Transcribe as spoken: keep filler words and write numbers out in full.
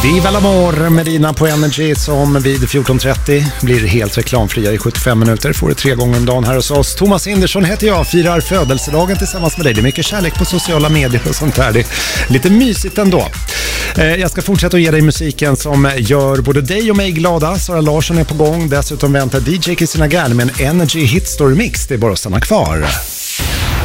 Viva l'amor med Dina på Energy som vid fjorton trettio blir helt reklamfria i sjuttiofem minuter. Får det tre gånger om dagen här hos oss. Thomas Hindersson heter jag, firar födelsedagen tillsammans med dig. Det är mycket kärlek på sociala medier och sånt där. Det är lite mysigt ändå. Jag ska fortsätta att ge dig musiken som gör både dig och mig glada. Sara Larsson är på gång. Dessutom väntar D J Kristina Gärn med en Energy Hit Story Mix. Det är bara att stanna kvar.